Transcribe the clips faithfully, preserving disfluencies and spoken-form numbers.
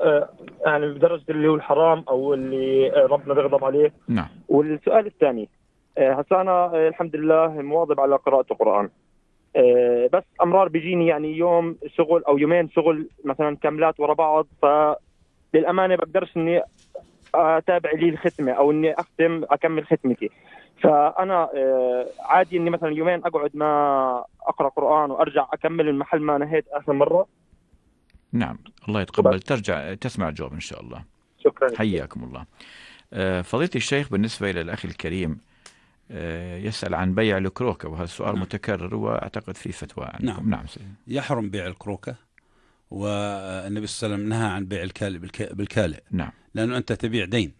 آه، يعني بدرجة اللي هو الحرام أو اللي آه، ربنا بيغضب عليه. نعم. والسؤال الثاني، آه، هسا أنا آه، الحمد لله مواظب على قراءة القرآن، آه، بس أمرار بيجيني يعني يوم شغل أو يومين شغل مثلا كاملات ورا بعض، فللأمانة بقدرش إني أتابع لي الختمة أو إني أختم أكمل ختمتي. فأنا آه، عادي إني مثلا يومين أقعد ما أقرأ قرآن وأرجع أكمل من محل ما نهيت آخر مرة. نعم، الله وبس. يتقبل، ترجع تسمع الجواب إن شاء الله. شكرا كثير. حياكم الله. آه، فضيلة الشيخ، بالنسبة إلى الأخ الكريم آه، يسأل عن بيع الكروكة، وهذا السؤال نعم. متكرر وأعتقد فيه فتوى عندكم. نعم. نعم سيدي. يحرم بيع الكروكة، والنبي صلى الله عليه وسلم نهى عن بيع الكالئ بالكالئ. نعم. لأنه أنت تبيع دين،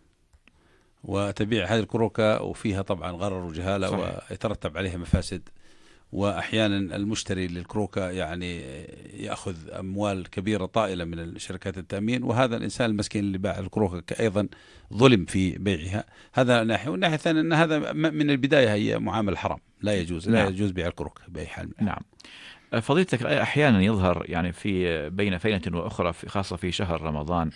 وتبيع هذه الكروكة وفيها طبعا غرر وجهالة، صحيح. ويترتب عليها مفاسد. وأحيانا المشتري للكروكة يعني يأخذ أموال كبيرة طائلة من شركات التأمين، وهذا الإنسان المسكين اللي باع الكروكة أيضا ظلم في بيعها. هذا ناحية. والناحية الثانية أن هذا من البداية هي معامل حرام، لا يجوز. لا نعم. يجوز بيع الكروكة بأي حال. نعم. فضيلتك، أحيانا يظهر يعني في بين فينة وأخرى، في خاصة في شهر رمضان،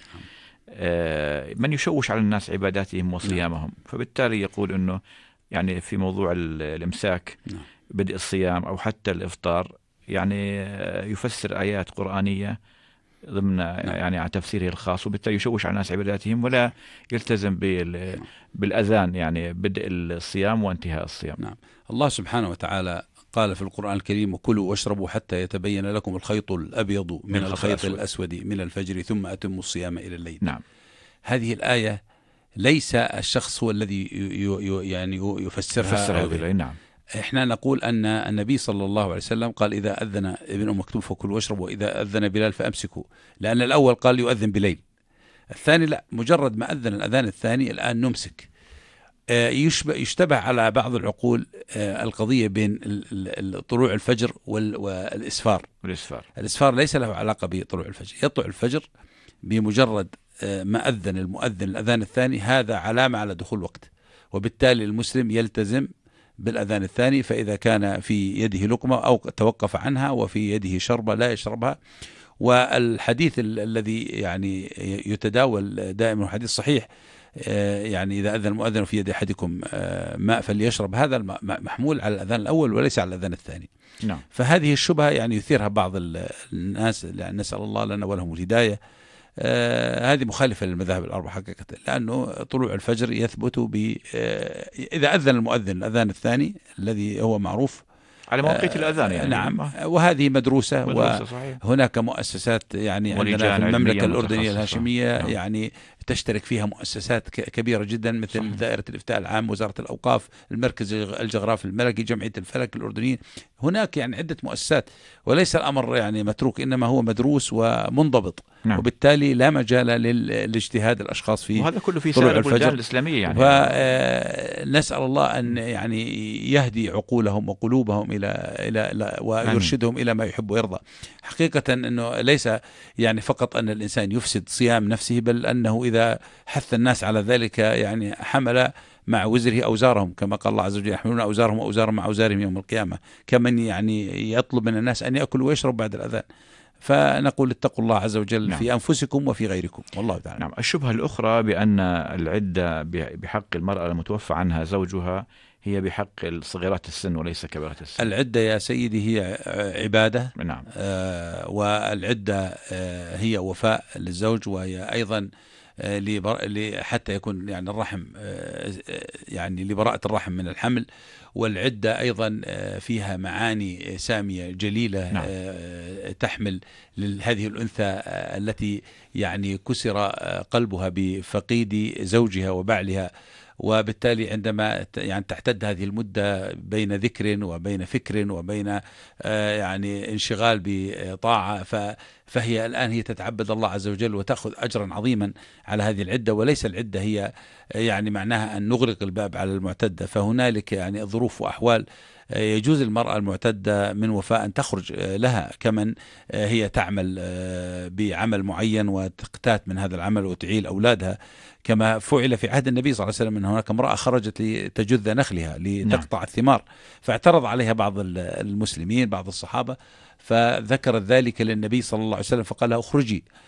من يشوش على الناس عباداتهم وصيامهم، فبالتالي يقول أنه يعني في موضوع الإمساك، بدء الصيام أو حتى الإفطار، يعني يفسر آيات قرآنية ضمن يعني على تفسيره الخاص، وبالتالي يشوش على الناس عباداتهم ولا يلتزم بالأذان، يعني بدء الصيام وانتهاء الصيام. نعم. الله سبحانه وتعالى قال في القرآن الكريم: وكلوا واشربوا حتى يتبين لكم الخيط الأبيض من الخيط الأسود من الفجر ثم أتموا الصيام إلى الليل. نعم. هذه الآية ليس الشخص هو الذي يعني يفسرها. يفسرها. نعم. احنا نقول أن النبي صلى الله عليه وسلم قال: إذا أذن ابن أم مكتوم فكلوا واشربوا، وإذا أذن بلال فأمسكوا. لأن الأول قال يؤذن بليل، الثاني لا، مجرد ما أذن الأذان الثاني الآن نمسك. يشتبه على بعض العقول القضية بين طلوع الفجر والإسفار. والإسفار. الإسفار ليس له علاقة بطلوع الفجر. يطلع الفجر بمجرد ما أذن المؤذن الأذان الثاني، هذا علامة على دخول وقت، وبالتالي المسلم يلتزم بالأذان الثاني. فإذا كان في يده لقمة أو توقف عنها وفي يده شربة لا يشربها. والحديث الذي يعني يتداول دائما حديث صحيح، يعني إذا أذن المؤذن في يد أحدكم ماء فليشرب، هذا محمول على الأذان الأول وليس على الأذان الثاني. نعم. فهذه الشبهة يعني يثيرها بعض الناس، نسأل الله لنا ولهم الهداية. آه هذه مخالفة للمذاهب الأربعة حقيقة، لأنه طلوع الفجر يثبت ب آه إذا أذن المؤذن الأذان الثاني الذي هو معروف على مواقيت الأذان يعني. نعم. وهذه مدروسة, مدروسة وهناك مؤسسات يعني عندنا في المملكة الأردنية الهاشمية نعم. يعني تشترك فيها مؤسسات كبيرة جدا، مثل صحيح. دائرة الإفتاء العام، وزارة الأوقاف، المركز الجغرافي الملكي، جمعية الفلك الأردنيين. هناك يعني عدة مؤسسات، وليس الأمر يعني متروك، إنما هو مدروس ومنضبط. نعم. وبالتالي لا مجال للاجتهاد الأشخاص فيه، وهذا كله في سائر البلدان الإسلامية يعني. ونسأل الله أن يعني يهدي عقولهم وقلوبهم إلى إلى ويرشدهم إلى ما يحب ويرضى. حقيقة أنه ليس يعني فقط أن الإنسان يفسد صيام نفسه، بل أنه إذا حث الناس على ذلك يعني حمل مع وزره أوزارهم، كما قال الله عز وجل: يحملون أوزارهم وأوزارهم مع أوزارهم يوم القيامة. كمن يعني يطلب من الناس أن يأكلوا ويشربوا بعد الأذان. فنقول: اتقوا الله عز وجل. نعم. في أنفسكم وفي غيركم، والله تعالى. نعم. الشبهة الأخرى بأن العدة بحق المرأة المتوفى عنها زوجها هي بحق الصغيرات السن وليس كبيرة السن. العدة يا سيدي هي عبادة. نعم. آه والعدة آه هي وفاء للزوج، وهي أيضا آه حتى يكون يعني الرحم آه يعني لبراءة الرحم من الحمل. والعدة أيضا فيها معاني سامية جليلة. نعم. تحمل لهذه الأنثى التي يعني كسر قلبها بفقيد زوجها وبعلها، وبالتالي عندما يعني تحتد هذه المدة بين ذكر وبين فكر وبين يعني انشغال بطاعة، فهي الآن هي تتعبد الله عز وجل وتأخذ أجرا عظيما على هذه العدة. وليس العدة هي يعني معناها أن نغلق الباب على المعتدة، فهنالك يعني ظروف وأحوال يجوز المرأة المعتدة من وفاء أن تخرج لها، كمن هي تعمل بعمل معين وتقتات من هذا العمل وتعيل أولادها، كما فعل في عهد النبي صلى الله عليه وسلم أن هناك امرأة خرجت لتجذ نخلها لتقطع نعم. الثمار، فاعترض عليها بعض المسلمين بعض الصحابة، فذكرت ذلك للنبي صلى الله عليه وسلم فقال: اخرجي.